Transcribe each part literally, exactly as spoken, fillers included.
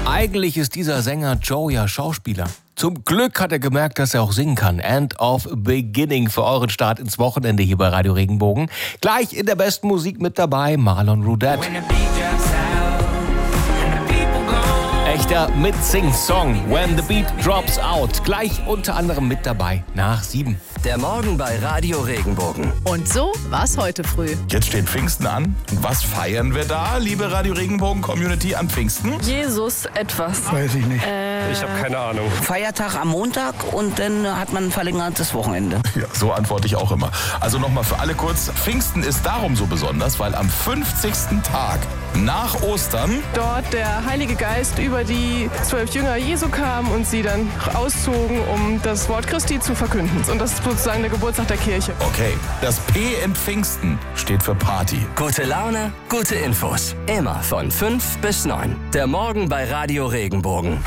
Eigentlich ist dieser Sänger Joe ja Schauspieler. Zum Glück hat er gemerkt, dass er auch singen kann. End of Beginning für euren Start ins Wochenende hier bei Radio Regenbogen. Gleich in der besten Musik mit dabei Marlon Roudette. Echter Mitsing-Song, When the Beat Drops Out. Gleich unter anderem mit dabei nach sieben. Der Morgen bei Radio Regenbogen. Und so war's heute früh. Jetzt steht Pfingsten an. Was feiern wir da, liebe Radio Regenbogen-Community, an Pfingsten? Jesus etwas. Weiß ich nicht. Äh, Ich habe keine Ahnung. Feiertag am Montag und dann hat man ein verlängertes Wochenende. Ja, so antworte ich auch immer. Also nochmal für alle kurz. Pfingsten ist darum so besonders, weil am fünfzigsten Tag nach Ostern dort der Heilige Geist über die zwölf Jünger Jesu kam und sie dann auszogen, um das Wort Christi zu verkünden. Und das ist sozusagen der Geburtstag der Kirche. Okay, das P in Pfingsten steht für Party. Gute Laune, gute Infos. Immer von fünf bis neun. Der Morgen bei Radio Regenbogen.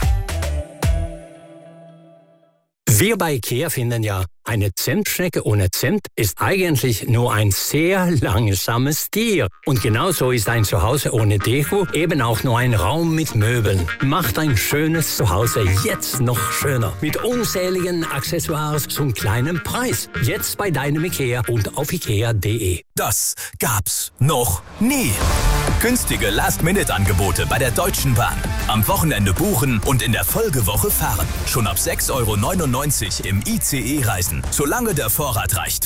Wir bei IKEA finden ja, eine Zimtschnecke ohne Zimt ist eigentlich nur ein sehr langsames Tier. Und genauso ist ein Zuhause ohne Deko eben auch nur ein Raum mit Möbeln. Macht ein schönes Zuhause jetzt noch schöner. Mit unzähligen Accessoires zum kleinen Preis. Jetzt bei deinem IKEA und auf ikea punkt de. Das gab's noch nie. Günstige Last-Minute-Angebote bei der Deutschen Bahn. Am Wochenende buchen und in der Folgewoche fahren. Schon ab sechs Euro neunundneunzig im I C E reisen, solange der Vorrat reicht.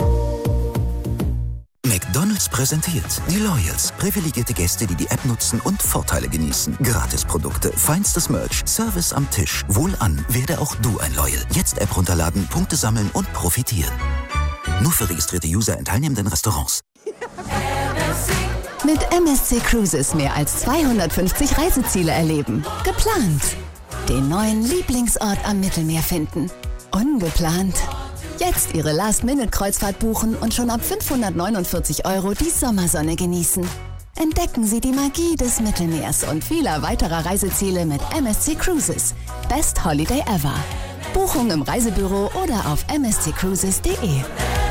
McDonald's präsentiert die Loyals. Privilegierte Gäste, die die App nutzen und Vorteile genießen. Gratisprodukte, feinstes Merch, Service am Tisch. Wohlan, werde auch du ein Loyal. Jetzt App runterladen, Punkte sammeln und profitieren. Nur für registrierte User in teilnehmenden Restaurants. Mit M S C Cruises mehr als zweihundertfünfzig Reiseziele erleben. Geplant. Den neuen Lieblingsort am Mittelmeer finden. Ungeplant. Jetzt Ihre Last-Minute-Kreuzfahrt buchen und schon ab fünfhundertneunundvierzig Euro die Sommersonne genießen. Entdecken Sie die Magie des Mittelmeers und vieler weiterer Reiseziele mit M S C Cruises. Best Holiday ever. Buchung im Reisebüro oder auf m s c cruises punkt de.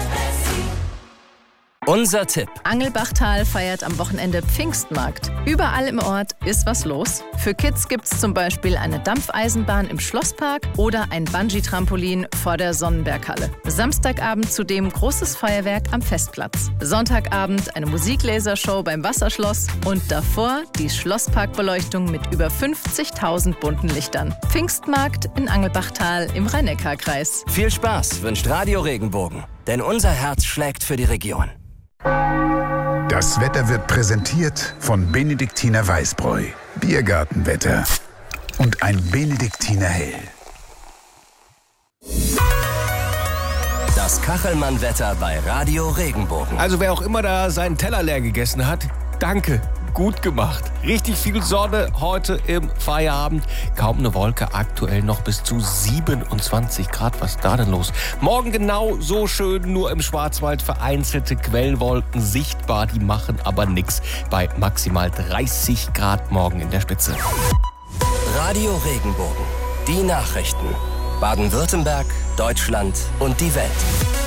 Unser Tipp. Angelbachtal feiert am Wochenende Pfingstmarkt. Überall im Ort ist was los. Für Kids gibt's zum Beispiel eine Dampfeisenbahn im Schlosspark oder ein Bungee-Trampolin vor der Sonnenberghalle. Samstagabend zudem großes Feuerwerk am Festplatz. Sonntagabend eine Musiklasershow beim Wasserschloss und davor die Schlossparkbeleuchtung mit über fünfzigtausend bunten Lichtern. Pfingstmarkt in Angelbachtal im Rhein-Neckar-Kreis. Viel Spaß wünscht Radio Regenbogen, denn unser Herz schlägt für die Region. Das Wetter wird präsentiert von Benediktiner Weißbräu, Biergartenwetter und ein Benediktiner Hell. Das Kachelmann-Wetter bei Radio Regenbogen. Also wer auch immer da seinen Teller leer gegessen hat, danke. Gut gemacht. Richtig viel Sonne heute im Feierabend. Kaum eine Wolke, aktuell noch bis zu siebenundzwanzig Grad. Was ist da denn los? Morgen genau so schön, nur im Schwarzwald vereinzelte Quellwolken sichtbar. Die machen aber nichts bei maximal dreißig Grad morgen in der Spitze. Radio Regenbogen. Die Nachrichten. Baden-Württemberg, Deutschland und die Welt.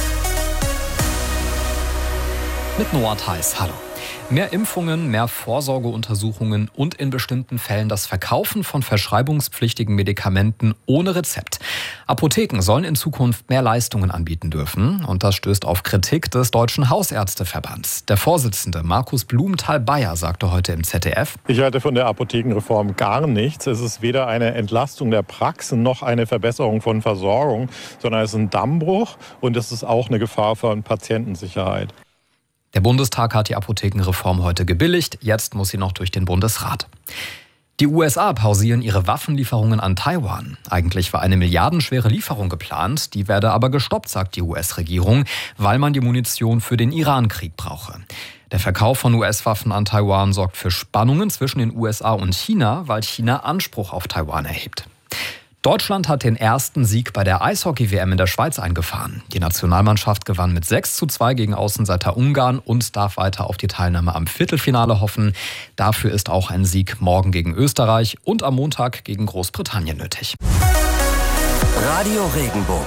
Mit Noah Theis, hallo. Mehr Impfungen, mehr Vorsorgeuntersuchungen und in bestimmten Fällen das Verkaufen von verschreibungspflichtigen Medikamenten ohne Rezept. Apotheken sollen in Zukunft mehr Leistungen anbieten dürfen. Und das stößt auf Kritik des Deutschen Hausärzteverbands. Der Vorsitzende Markus Blumenthal-Bayer sagte heute im Z D F: Ich halte von der Apothekenreform gar nichts. Es ist weder eine Entlastung der Praxen noch eine Verbesserung von Versorgung, sondern es ist ein Dammbruch und es ist auch eine Gefahr für Patientensicherheit. Der Bundestag hat die Apothekenreform heute gebilligt. Jetzt muss sie noch durch den Bundesrat. Die U S A pausieren ihre Waffenlieferungen an Taiwan. Eigentlich war eine milliardenschwere Lieferung geplant. Die werde aber gestoppt, sagt die U S-Regierung, weil man die Munition für den Iran-Krieg brauche. Der Verkauf von U S-Waffen an Taiwan sorgt für Spannungen zwischen den U S A und China, weil China Anspruch auf Taiwan erhebt. Deutschland hat den ersten Sieg bei der Eishockey-W M in der Schweiz eingefahren. Die Nationalmannschaft gewann mit sechs zu zwei gegen Außenseiter Ungarn und darf weiter auf die Teilnahme am Viertelfinale hoffen. Dafür ist auch ein Sieg morgen gegen Österreich und am Montag gegen Großbritannien nötig. Radio Regenbogen.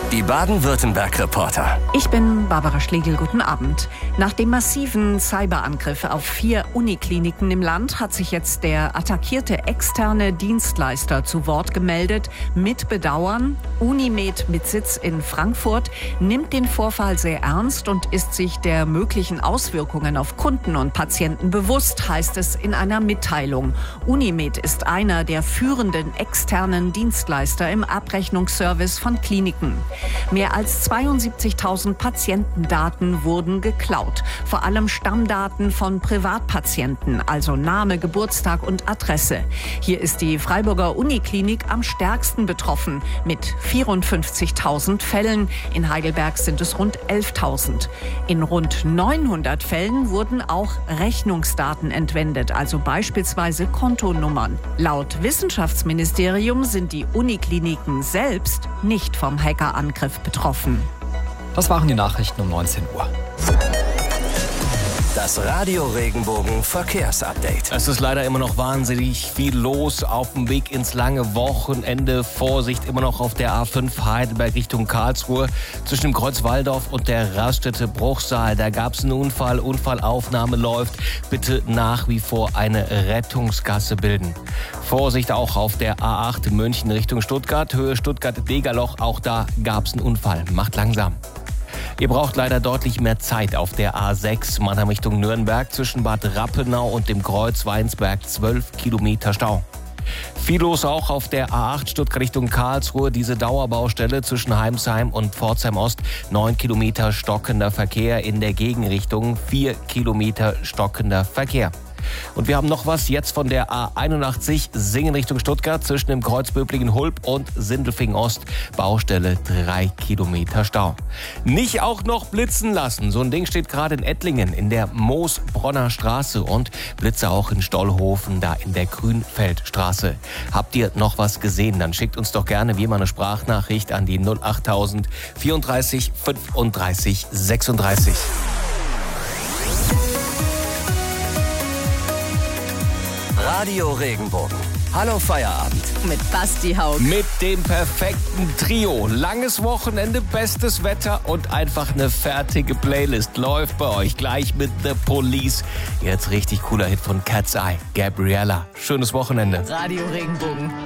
Die Baden-Württemberg-Reporter. Ich bin Barbara Schlegel, guten Abend. Nach dem massiven Cyberangriff auf vier Unikliniken im Land hat sich jetzt der attackierte externe Dienstleister zu Wort gemeldet. Mit Bedauern, Unimed mit Sitz in Frankfurt nimmt den Vorfall sehr ernst und ist sich der möglichen Auswirkungen auf Kunden und Patienten bewusst, heißt es in einer Mitteilung. Unimed ist einer der führenden externen Dienstleister im Abrechnungsservice von Kliniken. Mehr als zweiundsiebzigtausend Patientendaten wurden geklaut. Vor allem Stammdaten von Privatpatienten, also Name, Geburtstag und Adresse. Hier ist die Freiburger Uniklinik am stärksten betroffen mit vierundfünfzigtausend Fällen. In Heidelberg sind es rund elftausend. In rund neunhundert Fällen wurden auch Rechnungsdaten entwendet, also beispielsweise Kontonummern. Laut Wissenschaftsministerium sind die Unikliniken selbst nicht vom Hackerangriff betroffen. Das waren die Nachrichten um neunzehn Uhr. Das Radio Regenbogen Verkehrsupdate. Es ist leider immer noch wahnsinnig viel los auf dem Weg ins lange Wochenende. Vorsicht immer noch auf der A fünf Heidelberg Richtung Karlsruhe zwischen dem Kreuz Walldorf und der Raststätte Bruchsal. Da gab es einen Unfall, Unfallaufnahme läuft. Bitte nach wie vor eine Rettungsgasse bilden. Vorsicht auch auf der A acht München Richtung Stuttgart, Höhe Stuttgart-Degerloch. Auch da gab es einen Unfall. Macht langsam. Ihr braucht leider deutlich mehr Zeit auf der A sechs Mannheim Richtung Nürnberg zwischen Bad Rappenau und dem Kreuz Weinsberg, zwölf Kilometer Stau. Viel los auch auf der A acht Stuttgart Richtung Karlsruhe, diese Dauerbaustelle zwischen Heimsheim und Pforzheim Ost, neun Kilometer stockender Verkehr in der Gegenrichtung, vier Kilometer stockender Verkehr. Und wir haben noch was jetzt von der A einundachtzig Singen Richtung Stuttgart zwischen dem Kreuz Böblingen-Hulb und Sindelfingen Ost. Baustelle drei Kilometer Stau. Nicht auch noch blitzen lassen. So ein Ding steht gerade in Ettlingen in der Moosbronner Straße und Blitze auch in Stollhofen, da in der Grünfeldstraße. Habt ihr noch was gesehen? Dann schickt uns doch gerne wie immer eine Sprachnachricht an die null achttausend vierunddreißig fünfunddreißig sechsunddreißig. Radio Regenbogen. Hallo Feierabend. Mit Basti Haug. Mit dem perfekten Trio. Langes Wochenende, bestes Wetter und einfach eine fertige Playlist läuft bei euch. Gleich mit The Police. Jetzt richtig cooler Hit von Cat's Eye. Gabriella. Schönes Wochenende. Radio Regenbogen.